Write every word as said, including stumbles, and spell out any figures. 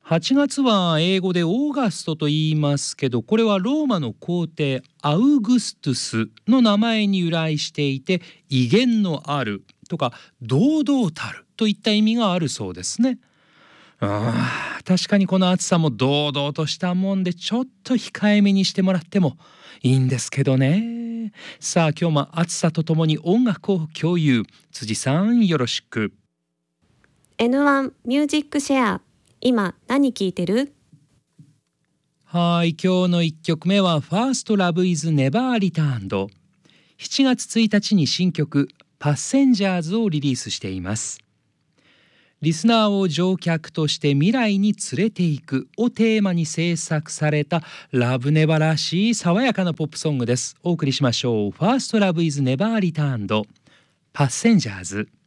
はちがつは英語でオーガストと言いますけど、これはローマの皇帝アウグストゥスの名前に由来していて、威厳のあるとか堂々たるといった意味があるそうですね。あー確かにこの暑さも堂々としたもんで、ちょっと控えめにしてもらってもいいんですけどね。さあ今日も暑さとともに音楽を共有。辻さんよろしく。 エヌワン ミュージックシェア、今何聴いてる？ はい、今日のいっきょくめはファーストラブイズネバーリターンド。しちがつついたちに新曲パッセンジャーズをリリースしています。リスナーを乗客として未来に連れていくをテーマに制作されたラブネバらしい爽やかなポップソングです。お送りしましょう。ファーストラブイズネバーリターンド、パッセンジャーズ。